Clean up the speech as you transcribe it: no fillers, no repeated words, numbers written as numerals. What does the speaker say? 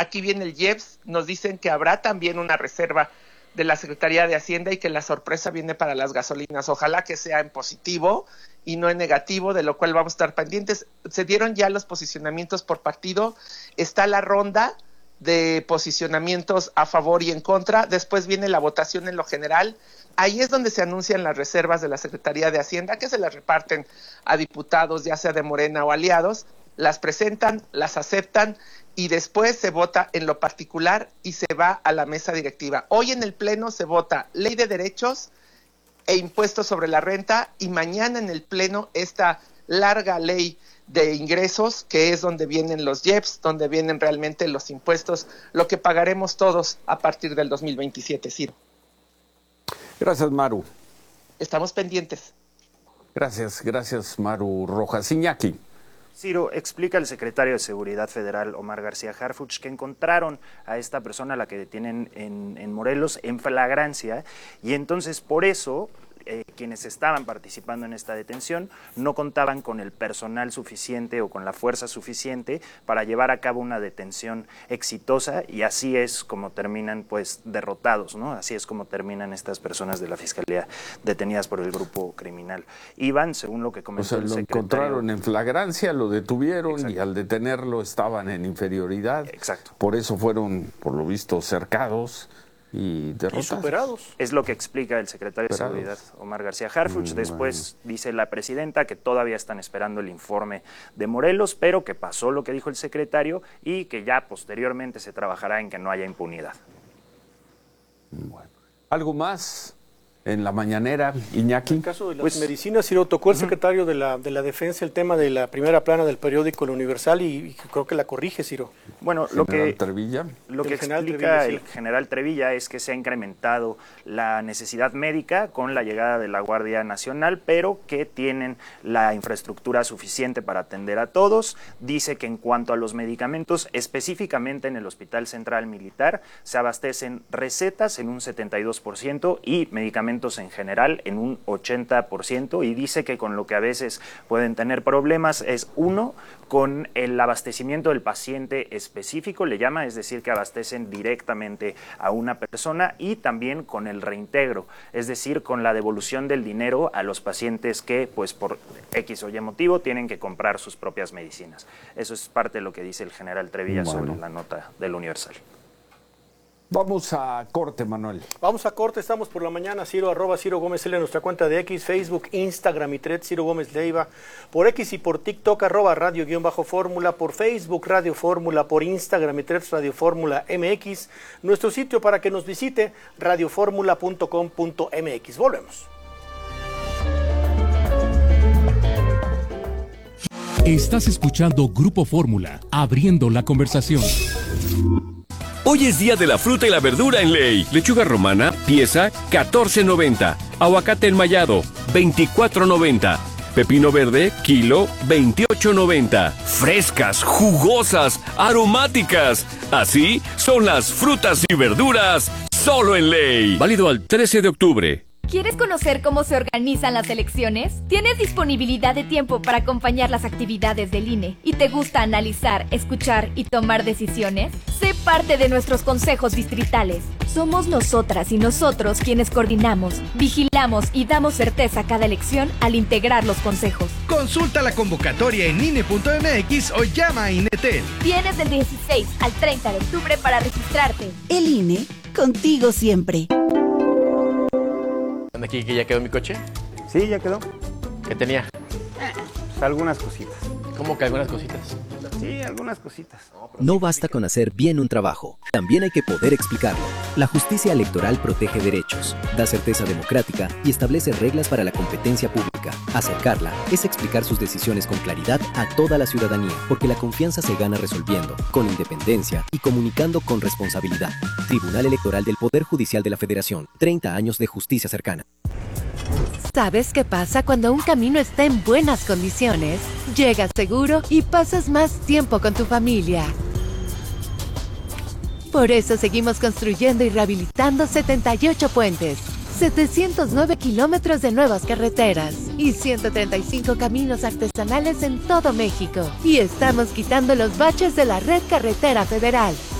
aquí viene el IEPS, nos dicen que habrá también una reserva de la Secretaría de Hacienda y que la sorpresa viene para las gasolinas. Ojalá que sea en positivo y no en negativo, de lo cual vamos a estar pendientes. Se dieron ya los posicionamientos por partido, está la ronda de posicionamientos a favor y en contra, después viene la votación en lo general. Ahí es donde se anuncian las reservas de la Secretaría de Hacienda, que se las reparten a diputados, ya sea de Morena o aliados, las presentan, las aceptan y después se vota en lo particular y se va a la mesa directiva. Hoy en el Pleno se vota Ley de Derechos e Impuestos sobre la Renta y mañana en el Pleno esta larga ley de ingresos, que es donde vienen los IEPS, donde vienen realmente los impuestos, lo que pagaremos todos a partir del 2027, Ciro. Gracias, Maru. Estamos pendientes. Gracias, Maru Rojas. Iñaki. Ciro, explica el secretario de Seguridad Federal, Omar García Harfuch, que encontraron a esta persona, a la que detienen en Morelos, en flagrancia, y entonces por eso quienes estaban participando en esta detención no contaban con el personal suficiente o con la fuerza suficiente para llevar a cabo una detención exitosa, y así es como terminan pues derrotados, ¿no? Así es como terminan estas personas de la Fiscalía detenidas por el grupo criminal. Iban, según lo que comentó el secretario, lo encontraron en flagrancia, lo detuvieron. Exacto. Y al detenerlo estaban en inferioridad. Exacto. Por eso fueron, por lo visto, cercados y derrotados. Y superados. Es lo que explica el secretario de Seguridad, Omar García Harfuch. Después dice la presidenta que todavía están esperando el informe de Morelos, pero que pasó lo que dijo el secretario y que ya posteriormente se trabajará en que no haya impunidad. Bueno. ¿Algo más en la mañanera, Iñaki? En el caso de las medicinas, sí lo tocó el secretario de la Defensa, el tema de la primera plana del periódico El Universal, y creo que la corrige, Ciro. Bueno, lo que explica Trevilla, el general Trevilla es que se ha incrementado la necesidad médica con la llegada de la Guardia Nacional, pero que tienen la infraestructura suficiente para atender a todos. Dice que en cuanto a los medicamentos, específicamente en el Hospital Central Militar, se abastecen recetas en un 72% y medicamentos en general en un 80%, y dice que con lo que a veces pueden tener problemas es, uno, con el abastecimiento del paciente específico, le llama, es decir, que abastecen directamente a una persona, y también con el reintegro, es decir, con la devolución del dinero a los pacientes que, pues por X o Y motivo, tienen que comprar sus propias medicinas. Eso es parte de lo que dice el general Trevilla sobre la nota del Universal. Vamos a corte, Manuel. Vamos a corte, estamos por la mañana, Ciro, @Ciro Gómez L, nuestra cuenta de X, Facebook, Instagram y Threads, Ciro Gómez Leiva, por X y por TikTok, @radio_fórmula, por Facebook, Radio Fórmula, por Instagram y Threads, Radio Fórmula MX, nuestro sitio para que nos visite, radioformula.com.mx. Volvemos. Estás escuchando Grupo Fórmula, abriendo la conversación. Hoy es día de la fruta y la verdura en Ley. Lechuga romana, pieza, $14.90. Aguacate enmayado, $24.90. Pepino verde, kilo, $28.90. Frescas, jugosas, aromáticas. Así son las frutas y verduras, solo en Ley. Válido al 13 de octubre. ¿Quieres conocer cómo se organizan las elecciones? ¿Tienes disponibilidad de tiempo para acompañar las actividades del INE? ¿Y te gusta analizar, escuchar y tomar decisiones? Sé parte de nuestros consejos distritales. Somos nosotras y nosotros quienes coordinamos, vigilamos y damos certeza a cada elección al integrar los consejos. Consulta la convocatoria en INE.mx o llama a INETEL. Tienes del 16 al 30 de octubre para registrarte. El INE, contigo siempre. ¿Aquí que ya quedó mi coche? Sí, ya quedó. ¿Qué tenía? Pues algunas cositas. ¿Cómo que algunas cositas? Sí, algunas cositas. No basta con hacer bien un trabajo, también hay que poder explicarlo. La justicia electoral protege derechos, da certeza democrática y establece reglas para la competencia pública. Acercarla es explicar sus decisiones con claridad a toda la ciudadanía, porque la confianza se gana resolviendo, con independencia y comunicando con responsabilidad. Tribunal Electoral del Poder Judicial de la Federación, 30 años de justicia cercana. ¿Sabes qué pasa cuando un camino está en buenas condiciones? Llegas seguro y pasas más tiempo con tu familia. Por eso seguimos construyendo y rehabilitando 78 puentes, 709 kilómetros de nuevas carreteras y 135 caminos artesanales en todo México. Y estamos quitando los baches de la red carretera federal.